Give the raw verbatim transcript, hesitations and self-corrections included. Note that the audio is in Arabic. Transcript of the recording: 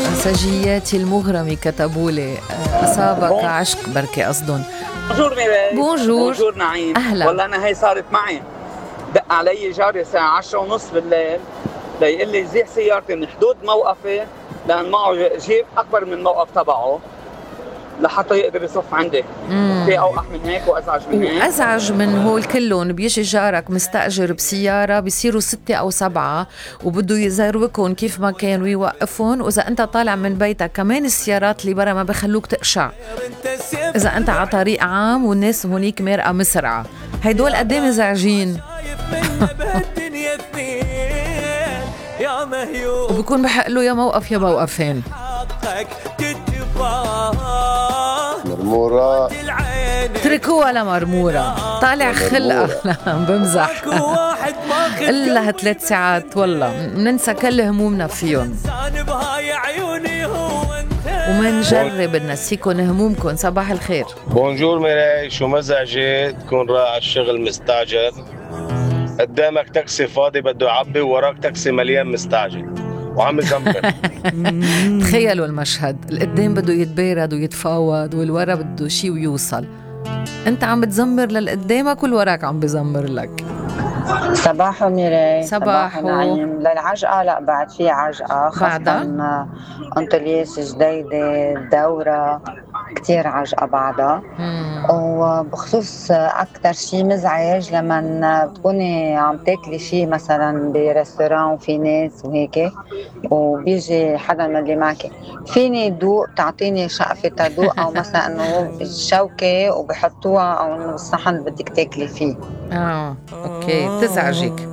سجياتي المغرمة كتبوا لي أصابك عشق بركي قصدن. بونجور ميراي. بونجور. بونجور نعيم. أهلا. والله أنا هي صارت معي، دق علي جاري الساعة عشرة ونص بالليل ليقول لي زيح سيارتي من حدود موقفي لأن معه جيب أكبر من الموقف تبعه لحتى يقدر يصف عندي. مم. في أوقح من هيك وأزعج من هيك. وأزعج من هول كلهم. بيجي جارك مستأجر بسيارة بيصيروا ستة أو سبعة وبده يزروكن كيف ما كان ويوقفون، وإذا أنت طالع من بيتك كمان السيارات اللي برا ما بخلوك تقشع إذا أنت على طريق عام والناس هونيك مرقة مسرعة. هيدول قدام مزعجين. وبكون بحق له يا موقف يا موقفين. مرمورة تركوها لمرمورة طالع خلقة. لا بمزح. إلا ثلاث ساعات والله مننسى كل همومنا فيهم ومنجرب ننسيكن همومكن. صباح الخير. بونجور ميراي. شو مزعجة تكون رايح الشغل مستعجل، قدامك تاكسي فاضي بده يعبي ووراك تاكسي مليان مستعجل وعم يزمر. تخيلوا المشهد، القدام بده يتبارد ويتفاوض والورا بده شي ويوصل. انت عم بتزمر للقدامك والوراك عم بزمر لك. صباحو ميراي. صباحو. نعيم. للعجقة لا بعد في عجقة بعدها؟ خاصة أنطلياس جديدة الدورة كتير عجقة بعدها. مم. وبخصوص أكتر شي مزعج لما بتكوني عم تاكلي شي مثلا بريستوران وفي ناس وهيك وبيجي حدا من اللي معك فيني دوق تعطيني شقفة تدوق أو مثلا إنه الشوكة وبحطوها أو إنه الصحن اللي بدك تاكلي فيه. اه اوكي بتزعجك.